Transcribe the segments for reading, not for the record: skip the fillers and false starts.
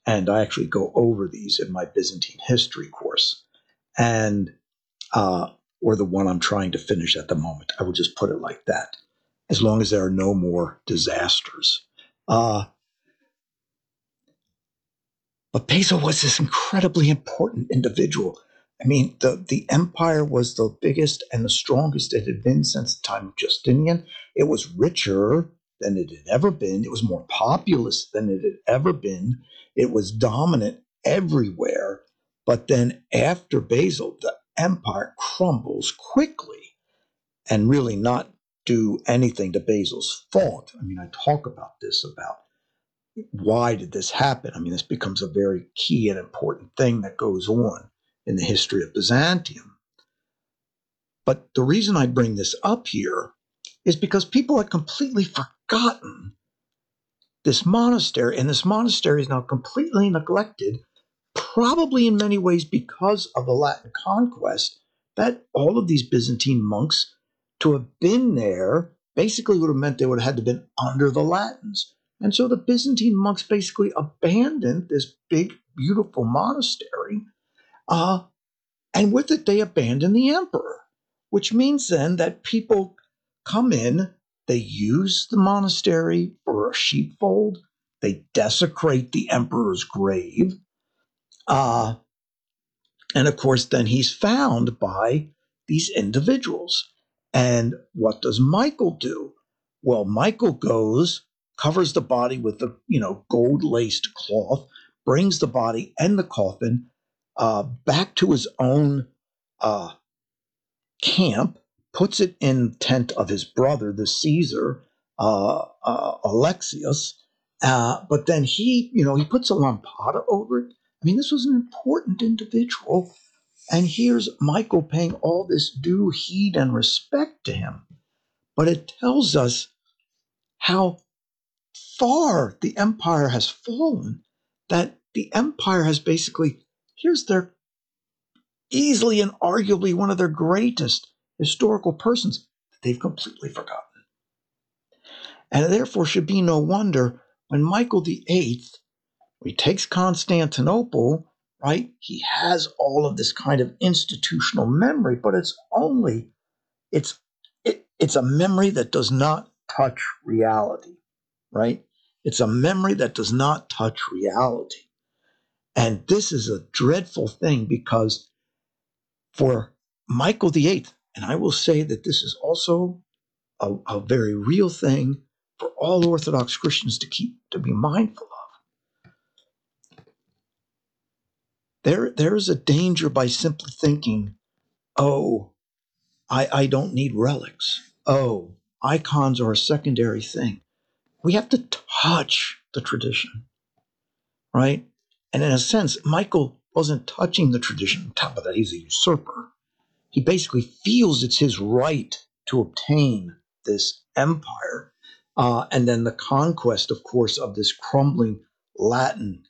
And I actually go over these in my Byzantine history course, and or the one I'm trying to finish at the moment. I will just put it like that, as long as there are no more disasters. But Basil was this incredibly important individual. I mean, the empire was the biggest and the strongest it had been since the time of Justinian. It was richer than it had ever been. It was more populous than it had ever been. It was dominant everywhere. But then after Basil, the empire crumbles quickly, and really not do anything to Basil's fault. I mean, I talk about this, about why did this happen? I mean, this becomes a very key and important thing that goes on in the history of Byzantium. But the reason I bring this up here is because people had completely forgotten this monastery, and this monastery is now completely neglected, probably in many ways because of the Latin conquest, that all of these Byzantine monks, to have been there, basically would have meant they would have had to have been under the Latins. And so the Byzantine monks basically abandoned this big, beautiful monastery, and with it they abandoned the emperor, which means then that people come in, they use the monastery for a sheepfold, they desecrate the emperor's grave, and of course then he's found by these individuals. And what does Michael do? Well, Michael goes, covers the body with the gold laced cloth, brings the body and the coffin back to his own camp, puts it in the tent of his brother, the Caesar, Alexius. But then he puts a lampada over it. I mean, this was an important individual. And here's Michael paying all this due heed and respect to him. But it tells us how far the empire has fallen, that the empire has basically, here's their easily and arguably one of their greatest historical persons that they've completely forgotten. And therefore should be no wonder when Michael VIII, he takes Constantinople, right? He has all of this kind of institutional memory, but it's a memory that does not touch reality, right? It's a memory that does not touch reality. And this is a dreadful thing because for Michael VIII, and I will say that this is also a very real thing for all Orthodox Christians to be mindful of. There is a danger by simply thinking, oh, I don't need relics. Oh, icons are a secondary thing. We have to touch the tradition, right? And in a sense, Michael wasn't touching the tradition. On top of that, he's a usurper. He basically feels it's his right to obtain this empire. And then the conquest, of course, of this crumbling Latin,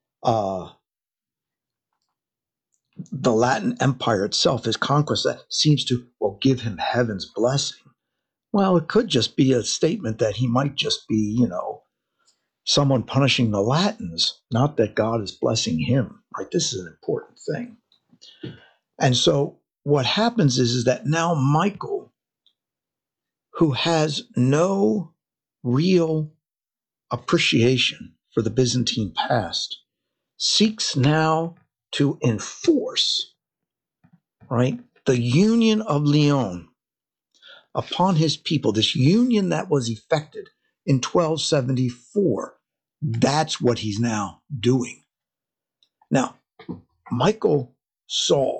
the Latin Empire itself, his conquest, that seems to, give him heaven's blessing. Well, it could just be a statement that he might just be, someone punishing the Latins, not that God is blessing him, right? This is an important thing. And so what happens is that now Michael, who has no real appreciation for the Byzantine past, seeks now to enforce, right, the union of Lyon upon his people, this union that was effected in 1274. That's what he's now doing. Now, Michael saw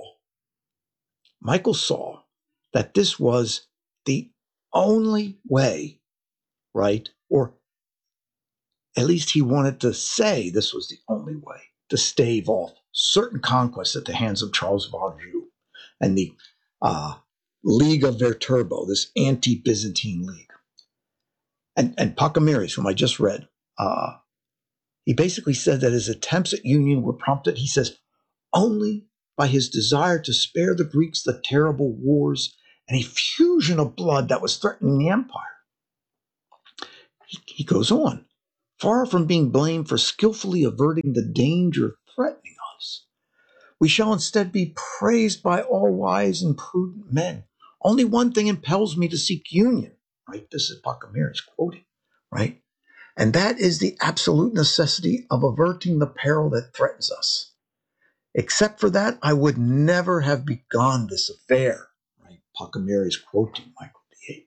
that this was the only way, right? Or at least he wanted to say this was the only way to stave off certain conquests at the hands of Charles of Anjou and the League of Viterbo, this anti-Byzantine league. And Pachymeres, whom I just read, he basically said that his attempts at union were prompted, he says, only by his desire to spare the Greeks the terrible wars and effusion of blood that was threatening the empire. He goes on. far from being blamed for skillfully averting the danger threatening us. We shall instead be praised by all wise and prudent men. Only one thing impels me to seek union, right? This is Pacamires quoting, right? And that is the absolute necessity of averting the peril that threatens us. Except for that, I would never have begun this affair, right? Pacamires quoting Michael VIII.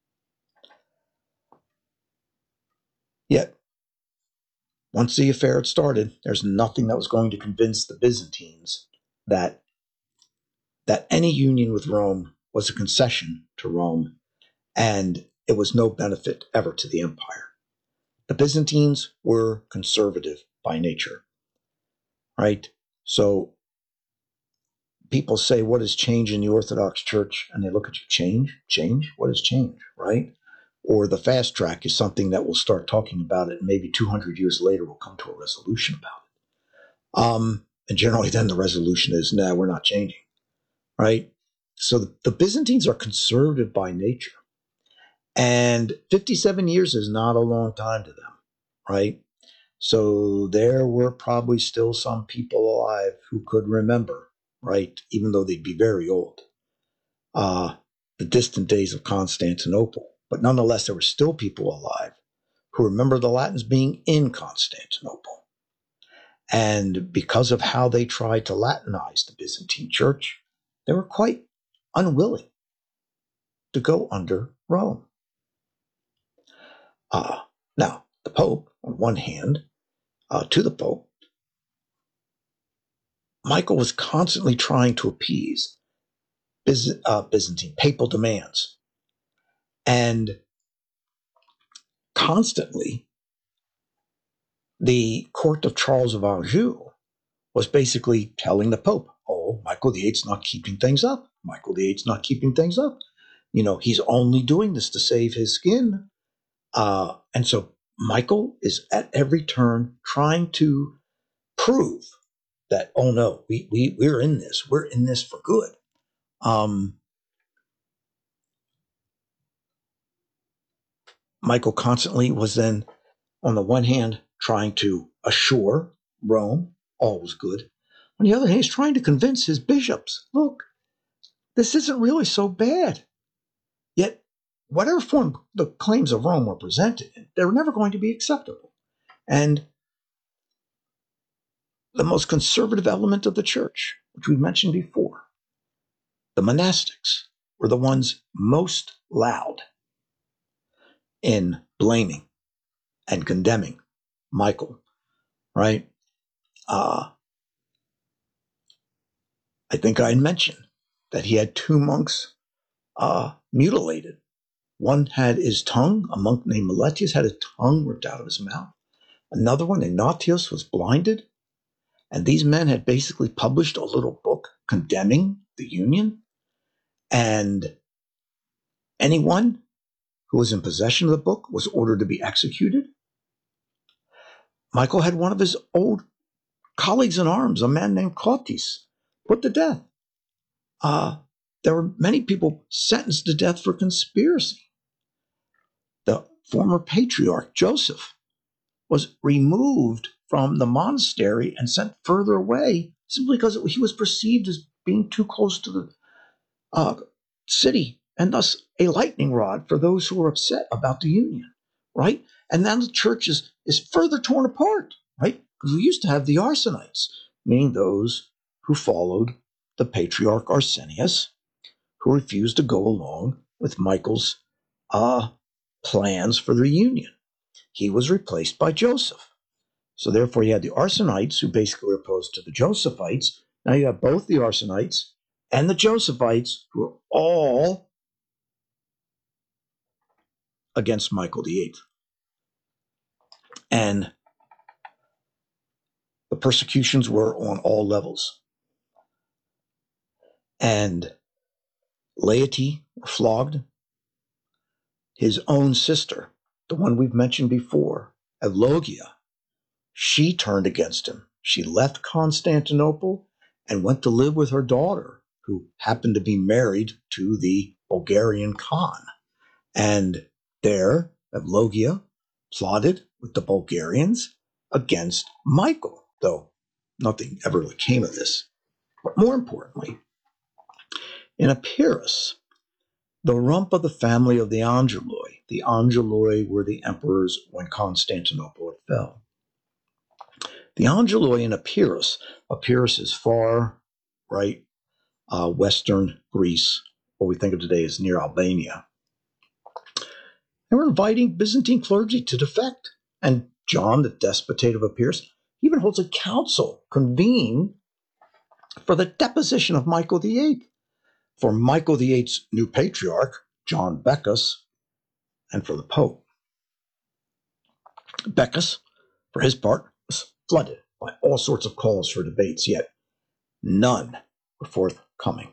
Yet, once the affair had started, there's nothing that was going to convince the Byzantines that any union with Rome was a concession to Rome, and it was no benefit ever to the empire. The Byzantines were conservative by nature, right? So people say, what has changed in the Orthodox Church? And they look at you, change? What has changed, right? Or the fast track is something that we'll start talking about it, and maybe 200 years later we'll come to a resolution about it. And generally then the resolution is, nah, we're not changing, right? So the Byzantines are conservative by nature. And 57 years is not a long time to them, right? So there were probably still some people alive who could remember, right? Even though they'd be very old, the distant days of Constantinople. But nonetheless, there were still people alive who remember the Latins being in Constantinople. And because of how they tried to Latinize the Byzantine Church, they were quite unwilling to go under Rome. Now, the Pope, on one hand, to the Pope, Michael was constantly trying to appease Byzantine papal demands. And constantly, the court of Charles of Anjou was basically telling the Pope, oh, Michael VIII's not keeping things up. Michael VIII's not keeping things up. You know, he's only doing this to save his skin. And so Michael is at every turn trying to prove that, oh no, we're in this. We're in this for good. Michael constantly was then, on the one hand, trying to assure Rome all was good. On the other hand, he's trying to convince his bishops, look, this isn't really so bad. Yet, whatever form the claims of Rome were presented in, they were never going to be acceptable. And the most conservative element of the church, which we mentioned before, the monastics, were the ones most loud in blaming and condemning Michael, right? I think I mentioned that he had two monks mutilated. One had his tongue, a monk named Meletius had his tongue ripped out of his mouth. Another one, Ignatius, was blinded. And these men had basically published a little book condemning the Union. And anyone who was in possession of the book was ordered to be executed. Michael had one of his old colleagues in arms, a man named Cotys, put to death. There were many people sentenced to death for conspiracy. The former patriarch, Joseph, was removed from the monastery and sent further away simply because he was perceived as being too close to the city, and thus a lightning rod for those who were upset about the Union, right? And now the church is further torn apart, right? Because we used to have the Arsenites, meaning those who followed the patriarch Arsenius, who refused to go along with Michael's plans for the reunion. He was replaced by Joseph. So therefore you had the Arsenites, who basically were opposed to the Josephites. Now you have both the Arsenites and the Josephites, who are all against Michael VIII. And the persecutions were on all levels. And laity were flogged. His own sister, the one we've mentioned before, Eulogia, she turned against him. She left Constantinople and went to live with her daughter, who happened to be married to the Bulgarian Khan. And there, Eulogia plotted with the Bulgarians against Michael, though nothing ever really came of this. But more importantly, in Epirus, the rump of the family of the Angeloi were the emperors when Constantinople fell. The Angeloi in Epirus is far right, western Greece, what we think of today as near Albania. They were inviting Byzantine clergy to defect. And John, the despotate of Epirus, even holds a council convened for the deposition of Michael VIII, for Michael VIII's new patriarch, John Bacchus, and for the Pope. Bacchus, for his part, was flooded by all sorts of calls for debates, yet none were forthcoming.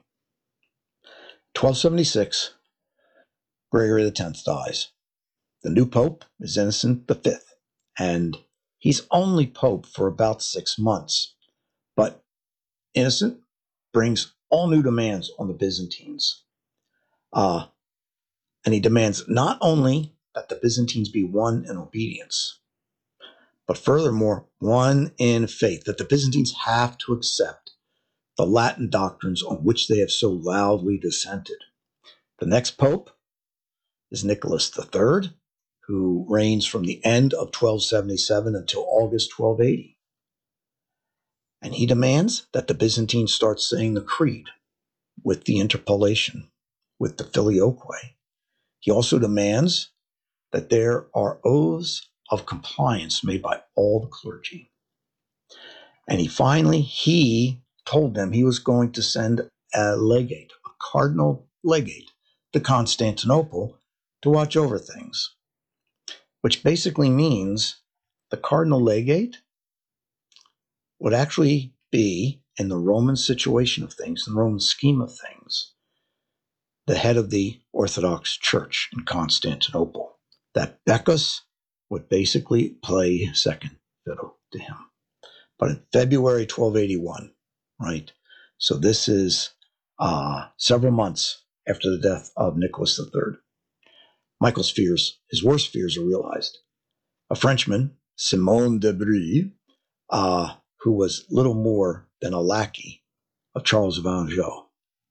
1276, Gregory X dies. The new Pope is Innocent V, and he's only Pope for about 6 months. But Innocent brings all new demands on the Byzantines. And he demands not only that the Byzantines be one in obedience, but furthermore, one in faith, that the Byzantines have to accept the Latin doctrines on which they have so loudly dissented. The next Pope is Nicholas III, who reigns from the end of 1277 until August 1280. And he demands that the Byzantines start saying the creed with the interpolation, with the filioque. He also demands that there are oaths of compliance made by all the clergy. And he told them he was going to send a legate, a cardinal legate, to Constantinople to watch over things, which basically means the cardinal legate would actually be, in the Roman situation of things, in the Roman scheme of things, the head of the Orthodox Church in Constantinople. That Bacchus would basically play second fiddle to him. But in February 1281, right? So this is several months after the death of Nicholas III. Michael's fears, his worst fears, are realized. A Frenchman, Simon de Brie, who was little more than a lackey of Charles of Anjou,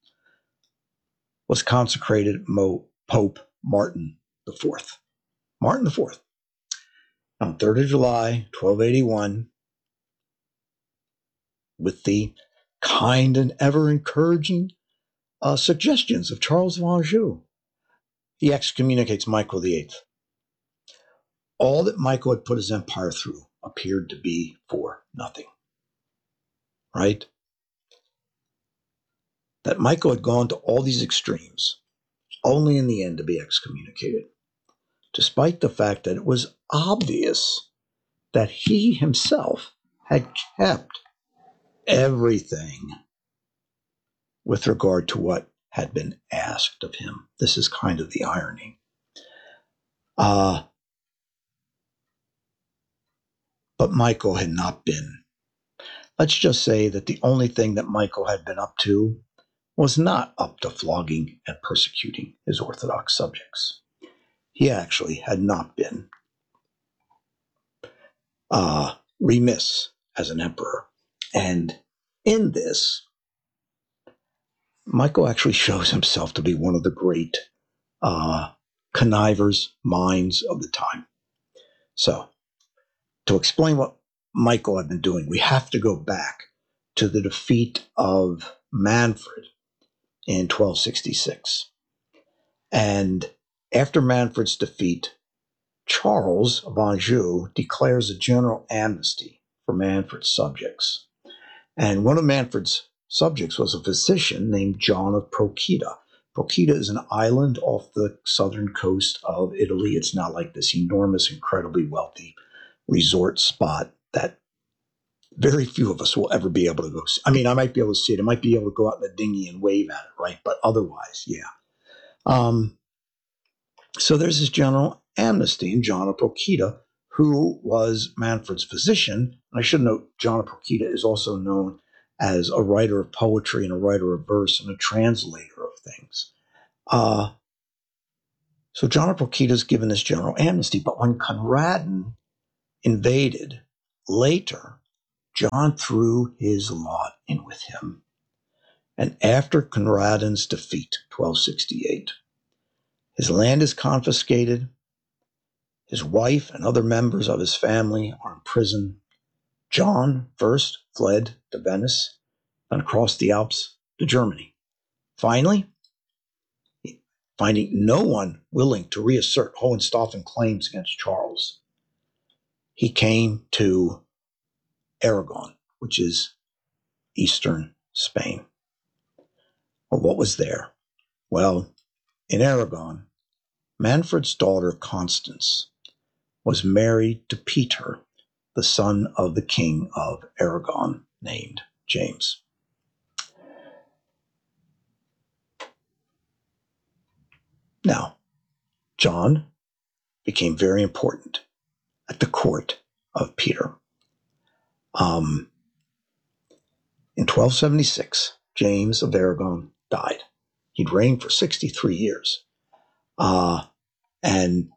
was consecrated Pope Martin IV. Martin IV. On 3rd of July, 1281, with the kind and ever encouraging suggestions of Charles of Anjou, he excommunicates Michael VIII. All that Michael had put his empire through appeared to be for nothing, right? That Michael had gone to all these extremes, only in the end to be excommunicated, despite the fact that it was obvious that he himself had kept everything with regard to what had been asked of him. This is kind of the irony. But Michael had not been. Let's just say that the only thing that Michael had been up to was not up to flogging and persecuting his Orthodox subjects. He actually had not been remiss as an emperor. And in this, Michael actually shows himself to be one of the great connivers, minds of the time. So, to explain what Michael had been doing, we have to go back to the defeat of Manfred in 1266. And after Manfred's defeat, Charles of Anjou declares a general amnesty for Manfred's subjects. And one of Manfred's subjects was a physician named John of Procida. Procida is an island off the southern coast of Italy. It's not like this enormous, incredibly wealthy resort spot that very few of us will ever be able to go see. I mean, I might be able to see it. I might be able to go out in a dinghy and wave at it, right? But otherwise, yeah. So there's this general amnesty, and John of Procida, who was Manfred's physician. And I should note, John of Procida is also known as a writer of poetry and a writer of verse and a translator of things. So John of Procida is given this general amnesty, but when Conradin invaded later, John threw his lot in with him. And after Conradin's defeat, 1268, his land is confiscated, his wife and other members of his family are in prison. John first fled to Venice, then across the Alps to Germany. Finally, finding no one willing to reassert Hohenstaufen claims against Charles, he came to Aragon, which is eastern Spain. Well, what was there? Well, in Aragon, Manfred's daughter Constance was married to Peter, the son of the king of Aragon named James. Now, John became very important at the court of Peter. In 1276, James of Aragon died. He'd reigned for 63 years. And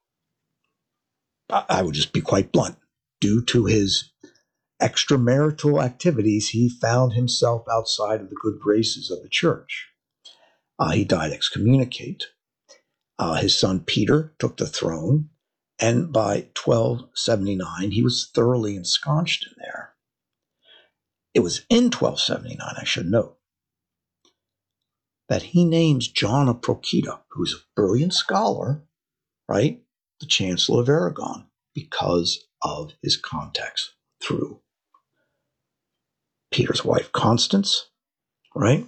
I would just be quite blunt. Due to his extramarital activities, he found himself outside of the good graces of the church. He died excommunicate. His son Peter took the throne, and by 1279, he was thoroughly ensconced in there. It was in 1279, I should note, that he names John of Procida, who's a brilliant scholar, right, the Chancellor of Aragon, because of his contacts through Peter's wife, Constance, right?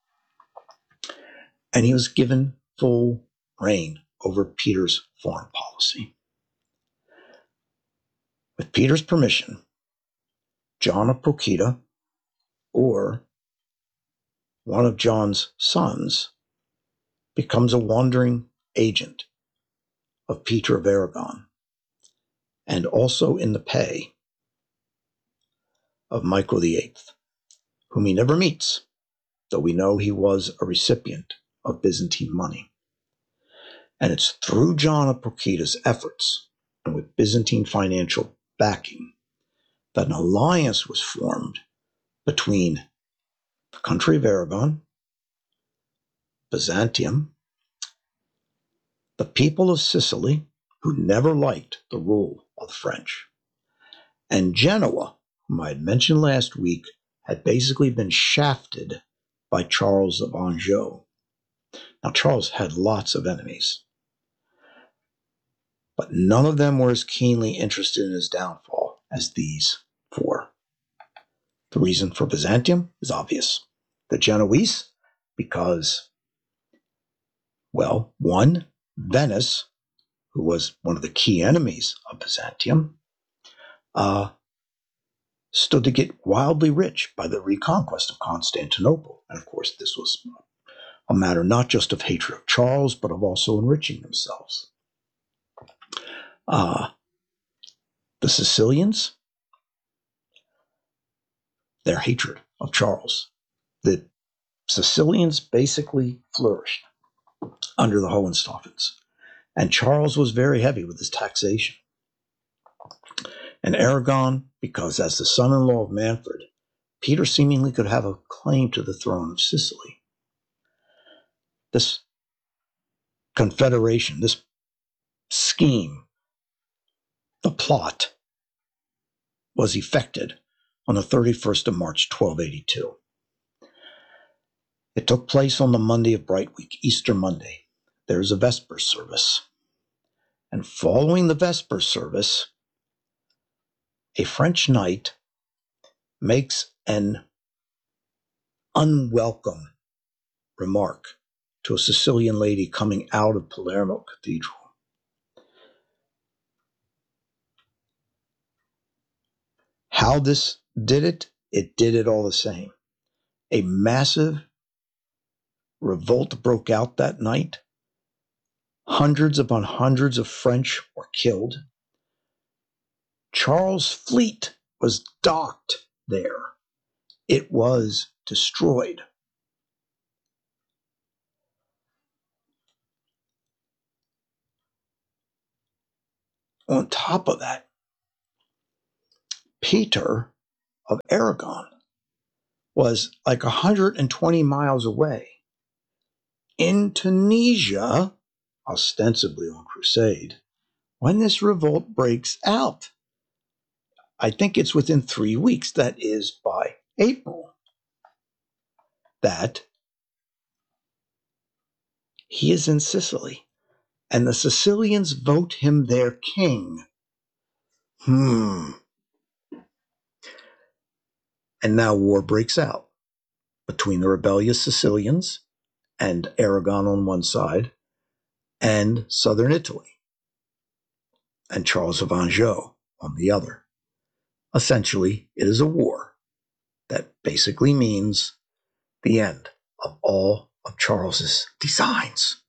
And he was given full reign over Peter's foreign policy. With Peter's permission, John of Procida, or one of John's sons, becomes a wandering agent of Peter of Aragon, and also in the pay of Michael VIII, whom he never meets, though we know he was a recipient of Byzantine money. And it's through John of Prokida's efforts, and with Byzantine financial backing, that an alliance was formed between the country of Aragon, Byzantium, the people of Sicily, who never liked the rule of the French, and Genoa, whom I had mentioned last week, had basically been shafted by Charles of Anjou. Now, Charles had lots of enemies, but none of them were as keenly interested in his downfall as these four. The reason for Byzantium is obvious. The Genoese, because, well, one, Venice, who was one of the key enemies of Byzantium, stood to get wildly rich by the reconquest of Constantinople. And of course, this was a matter not just of hatred of Charles, but of also enriching themselves. The Sicilians, their hatred of Charles. The Sicilians basically flourished under the Hohenstaufens, and Charles was very heavy with his taxation. And Aragon, because as the son-in-law of Manfred, Peter seemingly could have a claim to the throne of Sicily. This confederation, this scheme, the plot, was effected on the 31st of March, 1282. It took place on the Monday of Bright Week, Easter Monday. There's a Vesper service. And following the Vesper service, a French knight makes an unwelcome remark to a Sicilian lady coming out of Palermo Cathedral. How this did it did it all the same. A massive revolt broke out that night. Hundreds upon hundreds of French were killed. Charles' fleet was docked there. It was destroyed. on top of that, Peter of Aragon was like 120 miles away in Tunisia, ostensibly on crusade, when this revolt breaks out. I think it's within 3 weeks, that is by April, that he is in Sicily, and the Sicilians vote him their king. And now war breaks out between the rebellious Sicilians and Aragon on one side, and southern Italy, and Charles of Anjou on the other. Essentially, it is a war that basically means the end of all of Charles's designs.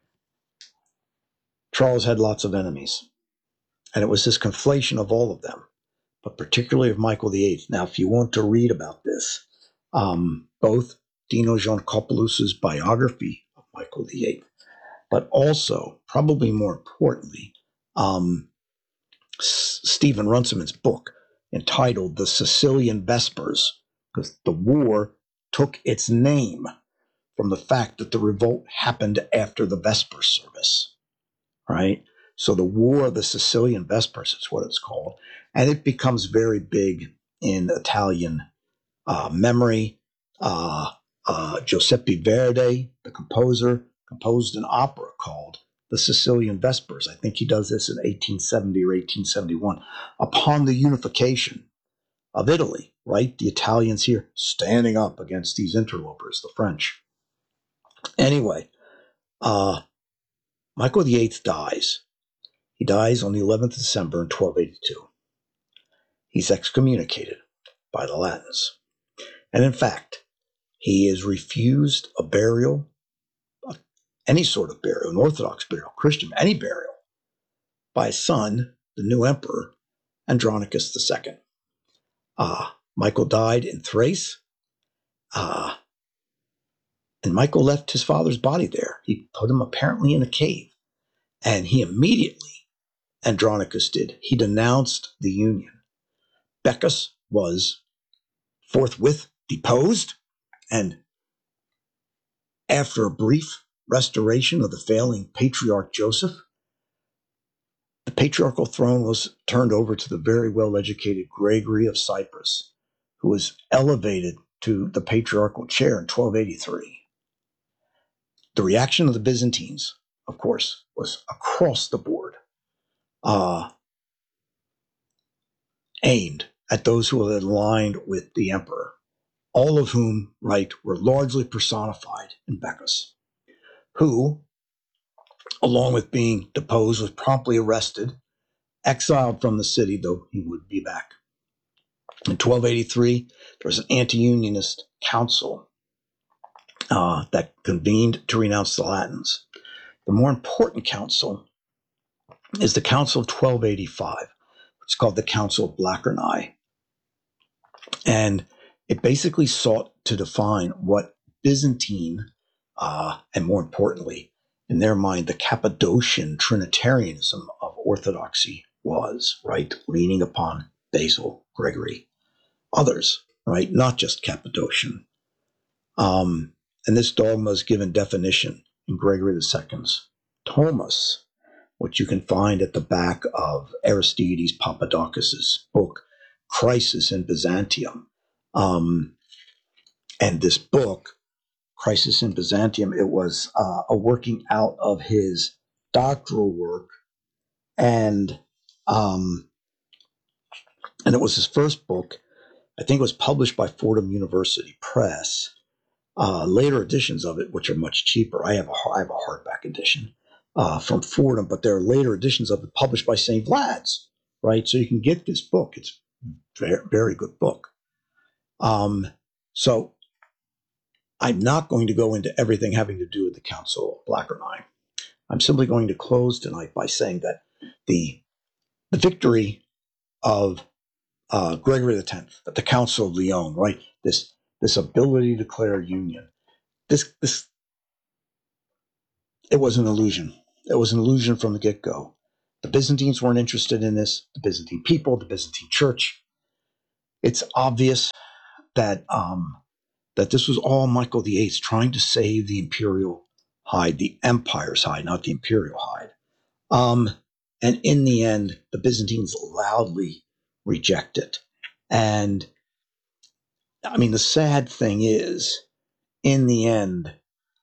Charles had lots of enemies, and it was this conflation of all of them, but particularly of Michael VIII. Now, if you want to read about this, both Dino Giancopulo's biography of Michael VIII, but also, probably more importantly, Stephen Runciman's book entitled The Sicilian Vespers, because the war took its name from the fact that the revolt happened after the Vesper service, right? So the War of the Sicilian Vespers is what it's called, and it becomes very big in Italian memory. Giuseppe Verdi, the composer, composed an opera called The Sicilian Vespers. I think he does this in 1870 or 1871. Upon the unification of Italy, right? The Italians here standing up against these interlopers, the French. Anyway, Michael VIII dies. He dies on the 11th of December in 1282. He's excommunicated by the Latins. And in fact, he is refused a burial, any sort of burial, an Orthodox burial, Christian, any burial, by his son, the new emperor, Andronicus II. Michael died in Thrace, and Michael left his father's body there. He put him apparently in a cave, and he immediately, Andronicus did, he denounced the union. Beckus was forthwith deposed, and after a brief restoration of the failing Patriarch Joseph, the patriarchal throne was turned over to the very well-educated Gregory of Cyprus, who was elevated to the patriarchal chair in 1283. The reaction of the Byzantines, of course, was across the board, aimed at those who had aligned with the emperor, all of whom, right, were largely personified in Beckus, who, along with being deposed, was promptly arrested, exiled from the city, though he would be back. In 1283, there was an anti-unionist council that convened to renounce the Latins. The more important council is the Council of 1285. It's called the Council of Blachernae. And it basically sought to define what Byzantine, and more importantly, in their mind, the Cappadocian Trinitarianism of Orthodoxy was, right? Leaning upon Basil, Gregory, others, right? Not just Cappadocian. And this dogma is given definition in Gregory II's Thomas, which you can find at the back of Aristides Papadakis' book, Crisis in Byzantium. And this book, Crisis in Byzantium, it was a working out of his doctoral work, and it was his first book. I think it was published by Fordham University Press. Later editions of it, which are much cheaper. I have a hardback edition from Fordham, but there are later editions of it published by St. Vlad's, right? So you can get this book. It's a very, very good book. So I'm not going to go into everything having to do with the Council of Blachernae. I'm simply going to close tonight by saying that the victory of Gregory X at the Council of Lyon, right? This ability to declare union. This it was an illusion. It was an illusion from the get-go. The Byzantines weren't interested in this. The Byzantine people, the Byzantine church. It's obvious that that this was all Michael VIII trying to save the imperial hide, the empire's hide, not the imperial hide. And in the end, the Byzantines loudly reject it. And I mean, the sad thing is, in the end,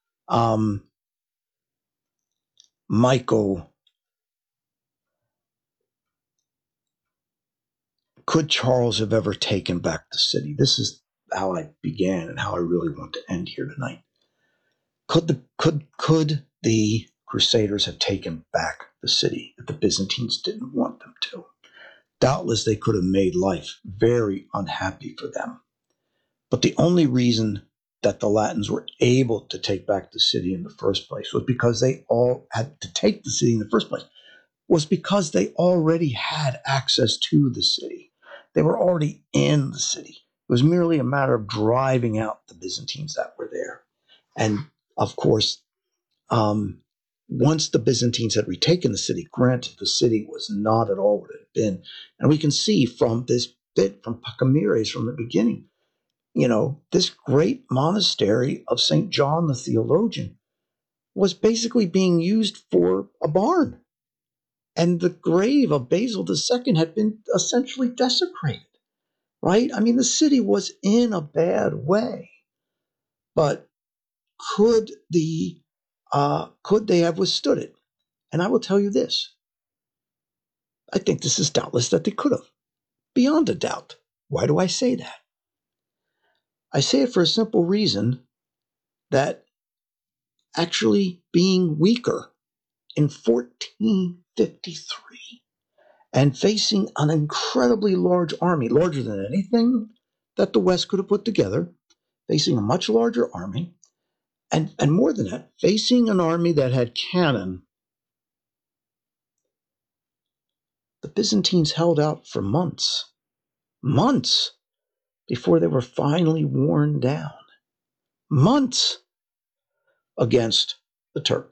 Michael, could Charles have ever taken back the city? This is how I began and how I really want to end here tonight. Could the Crusaders have taken back the city if the Byzantines didn't want them to? Doubtless they could have made life very unhappy for them. But the only reason that the Latins were able to take back the city in the first place was because they all had to take the city in the first place, was because they already had access to the city. They were already in the city. It was merely a matter of driving out the Byzantines that were there. And of course, once the Byzantines had retaken the city, granted, the city was not at all what it had been. And we can see from this bit from Pacamires from the beginning, this great monastery of St. John the Theologian was basically being used for a barn. And the grave of Basil II had been essentially desecrated, right? I mean, the city was in a bad way. But could they have withstood it? And I will tell you this. I think this is doubtless that they could have, beyond a doubt. Why do I say that? I say it for a simple reason that actually being weaker in 1453 and facing an incredibly large army, larger than anything that the West could have put together, facing a much larger army, and more than that, facing an army that had cannon, the Byzantines held out for months before they were finally worn down. Months against the Turk.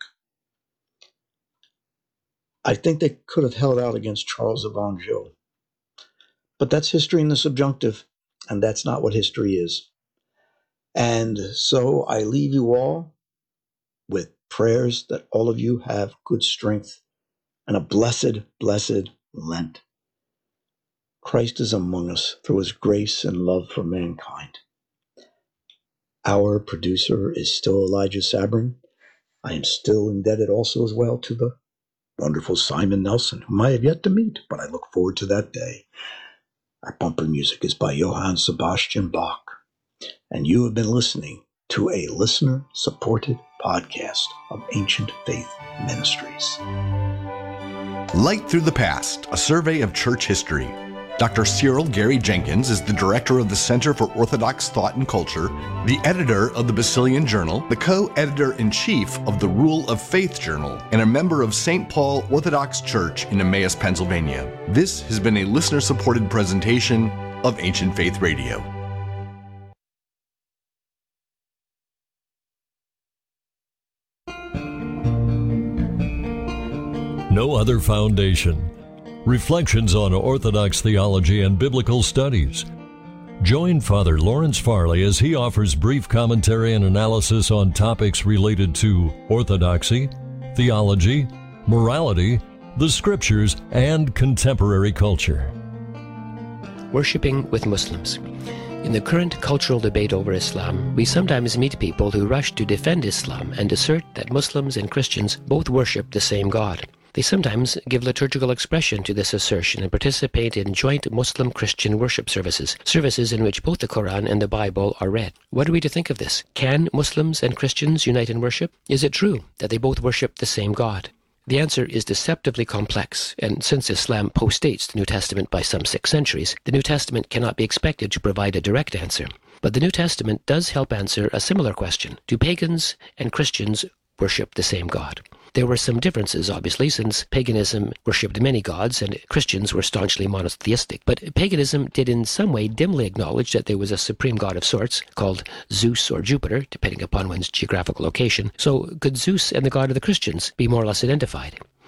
I think they could have held out against Charles of Anjou. But that's history in the subjunctive, and that's not what history is. And so I leave you all with prayers that all of you have good strength and a blessed, blessed Lent. Christ is among us through his grace and love for mankind. Our producer is still Elijah Sabrin. I am still indebted also as well to the wonderful Simon Nelson, whom I have yet to meet, but I look forward to that day. Our bumper music is by Johann Sebastian Bach, and you have been listening to a listener-supported podcast of Ancient Faith Ministries. Light Through the Past, a survey of church history. Dr. Cyril Gary Jenkins is the director of the Center for Orthodox Thought and Culture, the editor of the Basilian Journal, the co-editor-in-chief of the Rule of Faith Journal, and a member of St. Paul Orthodox Church in Emmaus, Pennsylvania. This has been a listener-supported presentation of Ancient Faith Radio. No Other Foundation. Reflections on Orthodox Theology and Biblical Studies. Join Father Lawrence Farley as he offers brief commentary and analysis on topics related to orthodoxy, theology, morality, the Scriptures, and contemporary culture. Worshipping with Muslims. In the current cultural debate over Islam, we sometimes meet people who rush to defend Islam and assert that Muslims and Christians both worship the same God. They sometimes give liturgical expression to this assertion and participate in joint Muslim-Christian worship services in which both the Quran and the Bible are read. What are we to think of this? Can Muslims and Christians unite in worship? Is it true that they both worship the same God? The answer is deceptively complex, and since Islam postdates the New Testament by some 6 centuries, the New Testament cannot be expected to provide a direct answer. But the New Testament does help answer a similar question. Do pagans and Christians worship the same God? There were some differences, obviously, since paganism worshipped many gods and Christians were staunchly monotheistic. But paganism did in some way dimly acknowledge that there was a supreme god of sorts, called Zeus or Jupiter, depending upon one's geographical location. So could Zeus and the God of the Christians be more or less identified?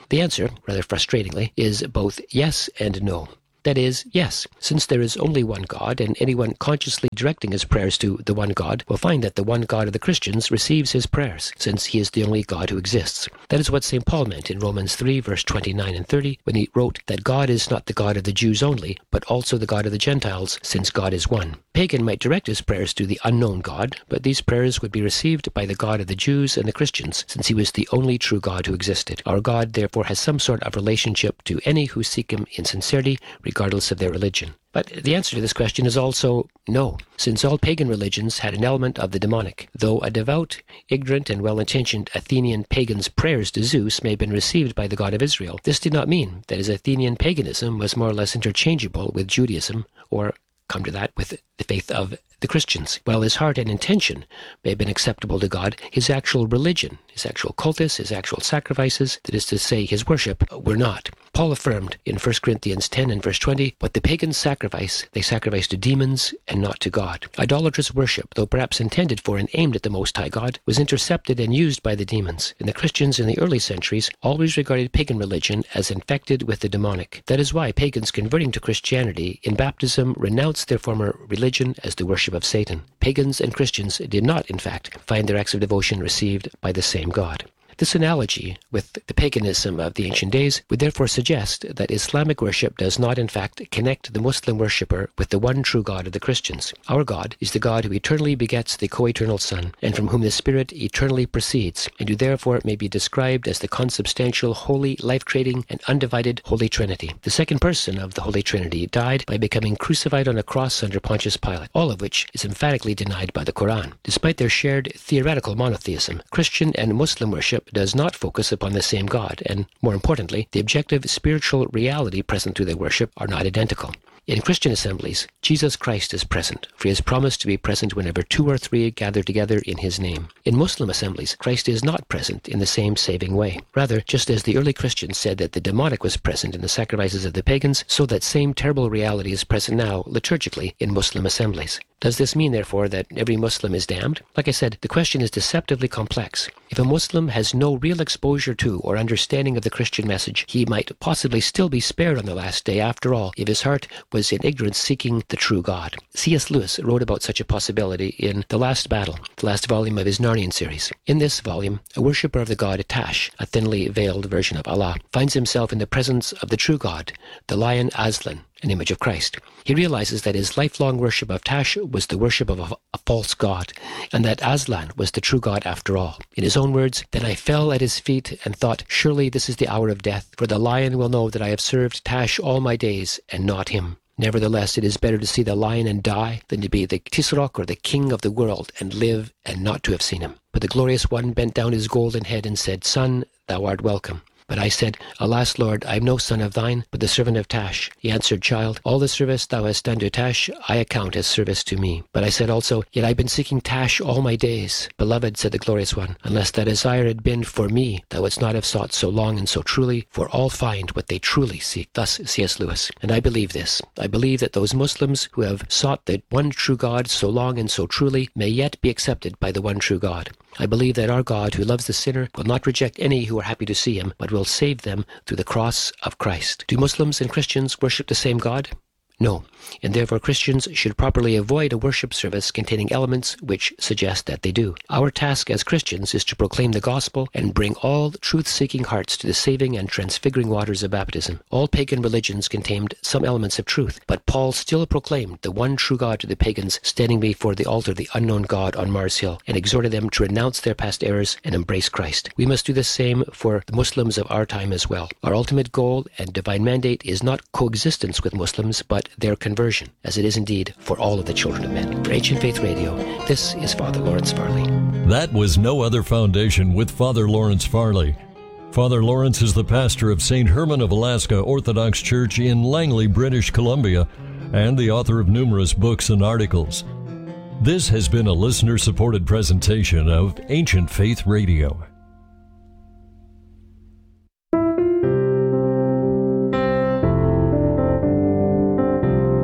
The answer, rather frustratingly, is both yes and no. That is, yes, since there is only one God, and anyone consciously directing his prayers to the one God will find that the one God of the Christians receives his prayers, since he is the only God who exists. That is what St. Paul meant in Romans 3, verse 29 and 30, when he wrote that God is not the God of the Jews only, but also the God of the Gentiles, since God is one. Pagan might direct his prayers to the unknown God, but these prayers would be received by the God of the Jews and the Christians, since he was the only true God who existed. Our God, therefore, has some sort of relationship to any who seek him in sincerity, regardless of their religion. But the answer to this question is also no, since all pagan religions had an element of the demonic. Though a devout, ignorant, and well-intentioned Athenian pagan's prayers to Zeus may have been received by the God of Israel, this did not mean that his Athenian paganism was more or less interchangeable with Judaism, or, come to that, with the faith of the Christians. While his heart and intention may have been acceptable to God, his actual religion, his actual cultus, his actual sacrifices, that is to say, his worship, were not. Paul affirmed in 1 Corinthians 10 and verse 20, "What the pagans sacrifice, they sacrifice to demons and not to God." Idolatrous worship, though perhaps intended for and aimed at the Most High God, was intercepted and used by the demons. And the Christians in the early centuries always regarded pagan religion as infected with the demonic. That is why pagans converting to Christianity in baptism renounced their former religion as the worship of Satan. Pagans and Christians did not, in fact, find their acts of devotion received by the same God. This analogy with the paganism of the ancient days would therefore suggest that Islamic worship does not in fact connect the Muslim worshipper with the one true God of the Christians. Our God is the God who eternally begets the co-eternal Son, and from whom the Spirit eternally proceeds, and who therefore may be described as the consubstantial, holy, life-creating, and undivided Holy Trinity. The second person of the Holy Trinity died by becoming crucified on a cross under Pontius Pilate, all of which is emphatically denied by the Quran. Despite their shared theoretical monotheism, Christian and Muslim worship does not focus upon the same God, and, more importantly, the objective spiritual reality present through their worship are not identical. In Christian assemblies, Jesus Christ is present, for he has promised to be present whenever 2 or 3 gather together in his name. In Muslim assemblies, Christ is not present in the same saving way. Rather, just as the early Christians said that the demonic was present in the sacrifices of the pagans, so that same terrible reality is present now, liturgically, in Muslim assemblies. Does this mean, therefore, that every Muslim is damned? Like I said, the question is deceptively complex. If a Muslim has no real exposure to or understanding of the Christian message, he might possibly still be spared on the last day after all, if his heart was in ignorance seeking the true God. C.S. Lewis wrote about such a possibility in The Last Battle, the last volume of his Narnian series. In this volume, a worshipper of the god Tash, a thinly veiled version of Allah, finds himself in the presence of the true God, the lion Aslan, an image of Christ. He realizes that his lifelong worship of Tash was the worship of a false god, and that Aslan was the true God after all. In his own words, "Then I fell at his feet and thought, surely this is the hour of death, for the lion will know that I have served Tash all my days, and not him. Nevertheless, it is better to see the lion and die than to be the Tisroc or the king of the world and live and not to have seen him." But the glorious one bent down his golden head and said, "Son, thou art welcome." But I said, "Alas, Lord, I am no son of thine, but the servant of Tash." He answered, "Child, all the service thou hast done to Tash, I account as service to me." But I said also, "Yet I have been seeking Tash all my days." "Beloved," said the glorious one, "unless thy desire had been for me, thou wouldst not have sought so long and so truly, for all find what they truly seek." Thus C.S. Lewis. And I believe this. I believe that those Muslims who have sought the one true God so long and so truly may yet be accepted by the one true God. I believe that our God, who loves the sinner, will not reject any who are happy to see him, but will save them through the cross of Christ. Do Muslims and Christians worship the same God? No, and therefore Christians should properly avoid a worship service containing elements which suggest that they do. Our task as Christians is to proclaim the gospel and bring all truth-seeking hearts to the saving and transfiguring waters of baptism. All pagan religions contained some elements of truth, but Paul still proclaimed the one true God to the pagans standing before the altar of the unknown God on Mars Hill, and exhorted them to renounce their past errors and embrace Christ. We must do the same for the Muslims of our time as well. Our ultimate goal and divine mandate is not coexistence with Muslims, but their conversion, as it is indeed for all of the children of men. For Ancient Faith Radio, this is Father Lawrence Farley. That was No Other Foundation with Father Lawrence Farley. Father Lawrence is the pastor of St. Herman of Alaska Orthodox Church in Langley, British Columbia, and the author of numerous books and articles. This has been a listener-supported presentation of Ancient Faith Radio.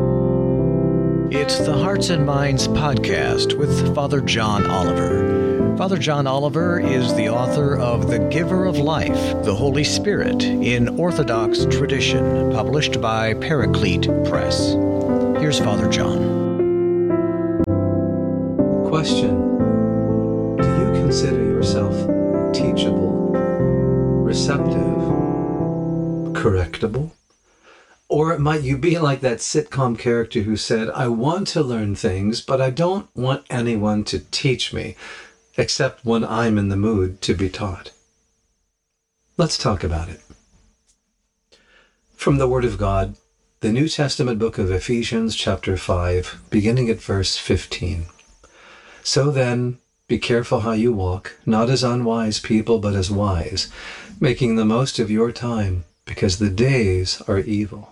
It's the Hearts and Minds podcast with Father John Oliver. Father John Oliver is the author of The Giver of Life, the Holy Spirit in Orthodox Tradition, published by Paraclete Press. Here's Father John. Question: do you consider yourself teachable, receptive, correctable? Or might you be like that sitcom character who said, I want to learn things, but I don't want anyone to teach me, except when I'm in the mood to be taught? Let's talk about it. From the Word of God, the New Testament book of Ephesians, chapter 5, beginning at verse 15. So then, be careful how you walk, not as unwise people, but as wise, making the most of your time, because the days are evil.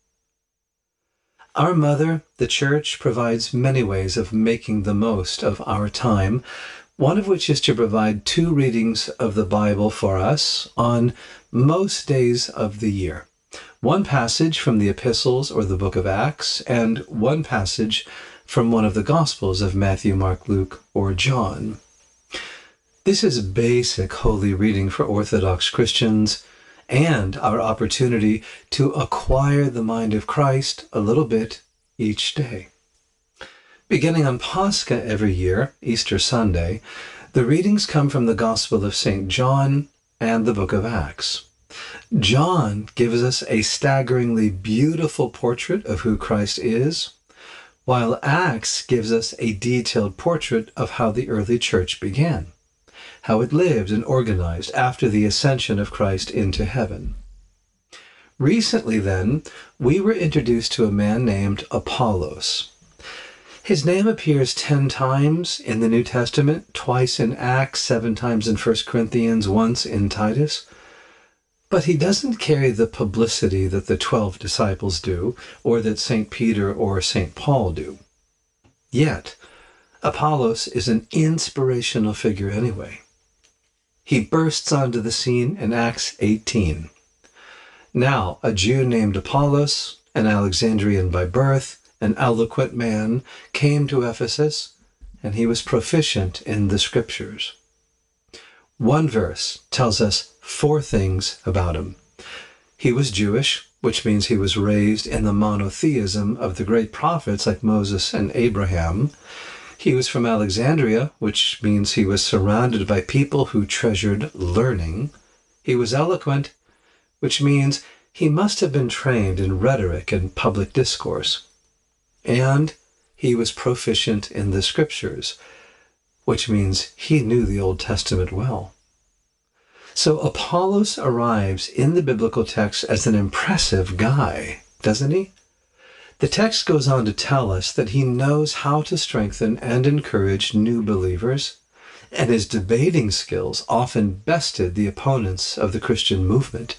Our Mother, the Church, provides many ways of making the most of our time, one of which is to provide 2 readings of the Bible for us on most days of the year. One passage from the epistles or the book of Acts, and one passage from one of the Gospels of Matthew, Mark, Luke, or John. This is basic holy reading for Orthodox Christians, and our opportunity to acquire the mind of Christ a little bit each day. Beginning on Pascha every year, Easter Sunday, the readings come from the Gospel of St. John and the book of Acts. John gives us a staggeringly beautiful portrait of who Christ is, while Acts gives us a detailed portrait of how the early church began, how it lived and organized after the ascension of Christ into heaven. Recently, then, we were introduced to a man named Apollos. His name appears 10 times in the New Testament, twice in Acts, 7 times in 1 Corinthians, once in Titus. But he doesn't carry the publicity that the 12 disciples do, or that St. Peter or St. Paul do. Yet, Apollos is an inspirational figure anyway. He bursts onto the scene in Acts 18. Now, a Jew named Apollos, an Alexandrian by birth, an eloquent man, came to Ephesus, and he was proficient in the Scriptures. One verse tells us 4 things about him. He was Jewish, which means he was raised in the monotheism of the great prophets like Moses and Abraham. He was from Alexandria, which means he was surrounded by people who treasured learning. He was eloquent, which means he must have been trained in rhetoric and public discourse. And he was proficient in the Scriptures, which means he knew the Old Testament well. So Apollos arrives in the biblical text as an impressive guy, doesn't he? The text goes on to tell us that he knows how to strengthen and encourage new believers, and his debating skills often bested the opponents of the Christian movement.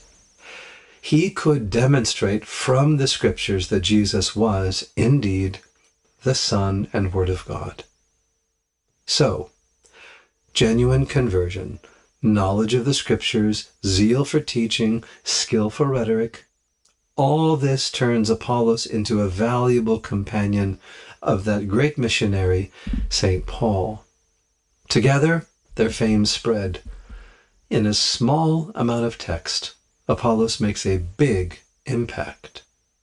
He could demonstrate from the Scriptures that Jesus was, indeed, the Son and Word of God. So, genuine conversion, knowledge of the Scriptures, zeal for teaching, skill for rhetoric, all this turns Apollos into a valuable companion of that great missionary, St. Paul. Together, their fame spread. In a small amount of text, Apollos makes a big impact.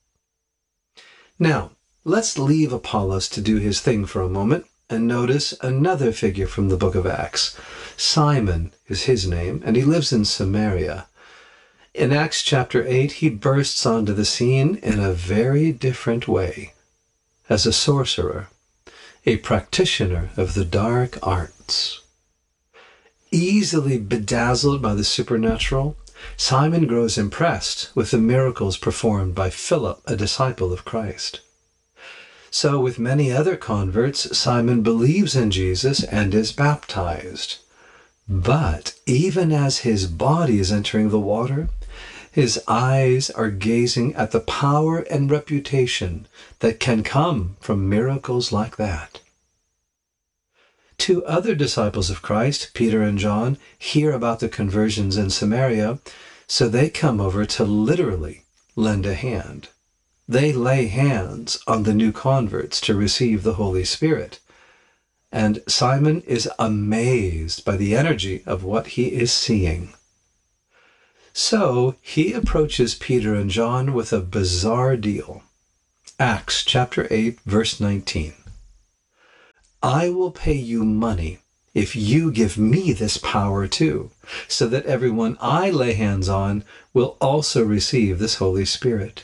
Now, let's leave Apollos to do his thing for a moment and notice another figure from the book of Acts. Simon is his name, and he lives in Samaria. In Acts chapter 8, he bursts onto the scene in a very different way. As a sorcerer, a practitioner of the dark arts. Easily bedazzled by the supernatural, Simon grows impressed with the miracles performed by Philip, a disciple of Christ. So with many other converts, Simon believes in Jesus and is baptized. But even as his body is entering the water, his eyes are gazing at the power and reputation that can come from miracles like that. 2 other disciples of Christ, Peter and John, hear about the conversions in Samaria, so they come over to literally lend a hand. They lay hands on the new converts to receive the Holy Spirit. and Simon is amazed by the energy of what he is seeing. So he approaches Peter and John with a bizarre deal. Acts chapter 8, verse 19. I will pay you money if you give me this power too, so that everyone I lay hands on will also receive this Holy Spirit.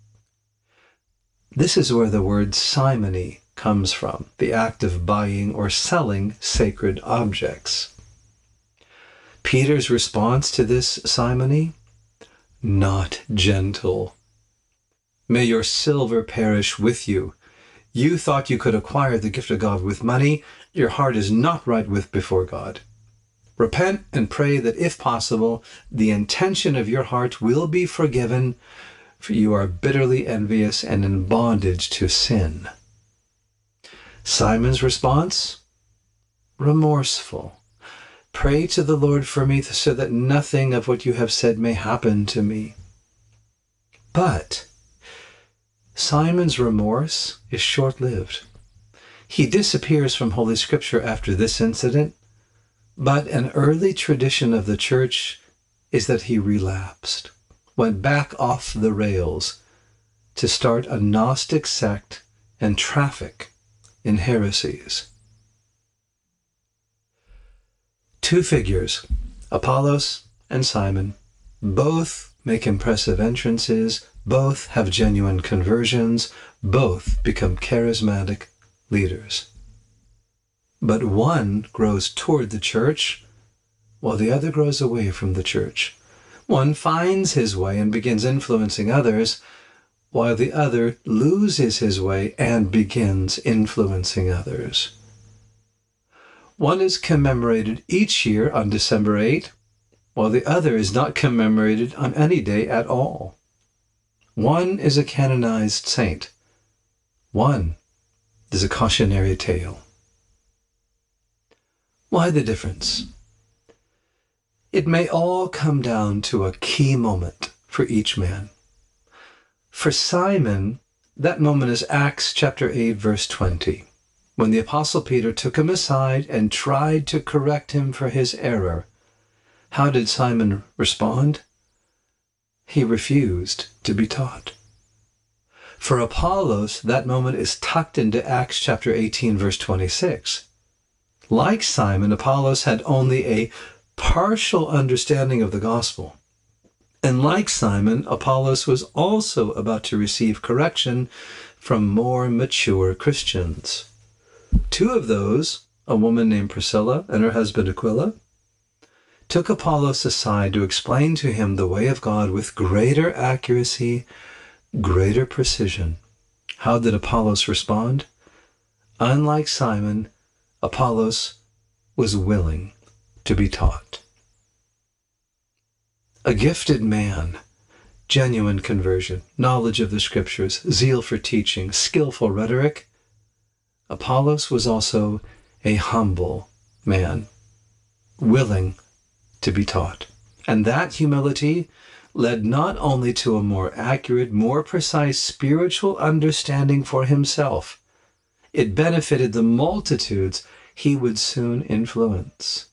This is where the word simony comes from, the act of buying or selling sacred objects. Peter's response to this simony? Not gentle. May your silver perish with you. You thought you could acquire the gift of God with money. Your heart is not right before God. Repent and pray that, if possible, the intention of your heart will be forgiven, for you are bitterly envious and in bondage to sin. Simon's response? Remorseful. Pray to the Lord for me so that nothing of what you have said may happen to me. But Simon's remorse is short-lived. He disappears from Holy Scripture after this incident, but an early tradition of the church is that he relapsed, went back off the rails to start a Gnostic sect and traffic in heresies. Two figures, Apollos and Simon, both make impressive entrances, both have genuine conversions, both become charismatic leaders. But one grows toward the church, while the other grows away from the church. One finds his way and begins influencing others, while the other loses his way and begins influencing others. One is commemorated each year on December 8, while the other is not commemorated on any day at all. One is a canonized saint. One is a cautionary tale. Why the difference? It may all come down to a key moment for each man. For Simon, that moment is Acts chapter 8, verse 20, when the Apostle Peter took him aside and tried to correct him for his error. How did Simon respond? He refused to be taught. For Apollos, that moment is tucked into Acts chapter 18, verse 26. Like Simon, Apollos had only a partial understanding of the gospel. And like Simon, Apollos was also about to receive correction from more mature Christians. Two of those, a woman named Priscilla and her husband Aquila, took Apollos aside to explain to him the way of God with greater accuracy, greater precision. How did Apollos respond? Unlike Simon, Apollos was willing to be taught. A gifted man, genuine conversion, knowledge of the Scriptures, zeal for teaching, skillful rhetoric. Apollos was also a humble man, willing to be taught. And that humility led not only to a more accurate, more precise spiritual understanding for himself, it benefited the multitudes he would soon influence.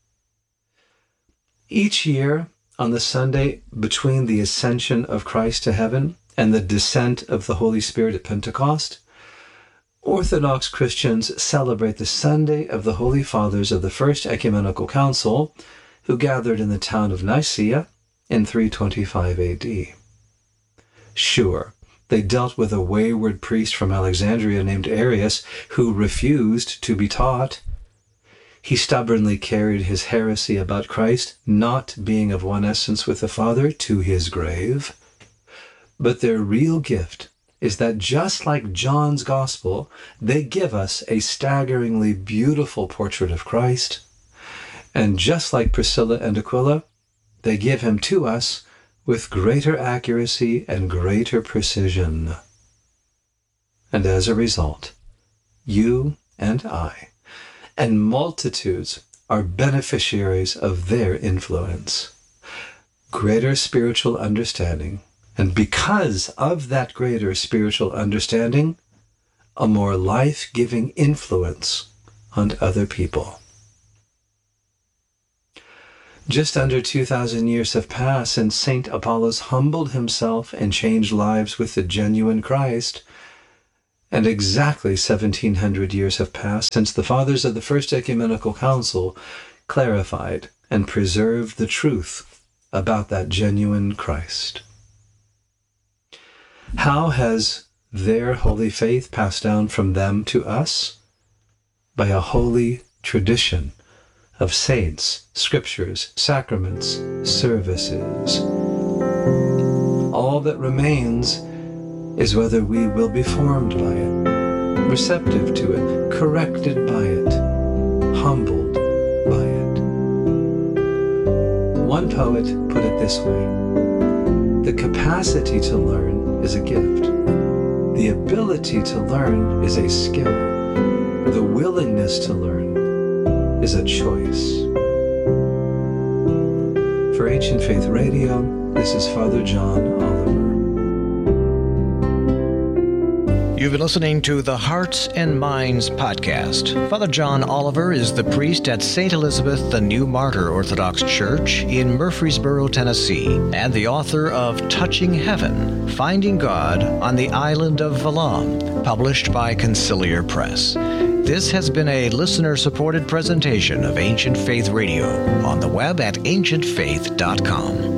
Each year, on the Sunday between the ascension of Christ to heaven and the descent of the Holy Spirit at Pentecost, Orthodox Christians celebrate the Sunday of the Holy Fathers of the First Ecumenical Council, who gathered in the town of Nicaea in 325 AD. Sure, they dealt with a wayward priest from Alexandria named Arius who refused to be taught. He stubbornly carried his heresy about Christ not being of one essence with the Father to his grave. But their real gift is that just like John's Gospel, they give us a staggeringly beautiful portrait of Christ. And just like Priscilla and Aquila, they give him to us with greater accuracy and greater precision. And as a result, you and I and multitudes are beneficiaries of their influence. Greater spiritual understanding, and because of that greater spiritual understanding, a more life-giving influence on other people. Just under 2,000 years have passed since St. Apollos humbled himself and changed lives with the genuine Christ, and exactly 1,700 years have passed since the Fathers of the First Ecumenical Council clarified and preserved the truth about that genuine Christ. How has their holy faith passed down from them to us? By a holy tradition of saints, scriptures, sacraments, services. All that remains is whether we will be formed by it, receptive to it, corrected by it, humbled by it. One poet put it this way: the capacity to learn is a gift. The ability to learn is a skill. The willingness to learn is a choice. For Ancient Faith Radio, this is Father John Oliver. You've been listening to the Hearts and Minds podcast. Father John Oliver is the priest at St. Elizabeth the New Martyr Orthodox Church in Murfreesboro, Tennessee, and the author of Touching Heaven, Finding God on the Island of Valum, published by Conciliar Press. This has been a listener-supported presentation of Ancient Faith Radio on the web at ancientfaith.com.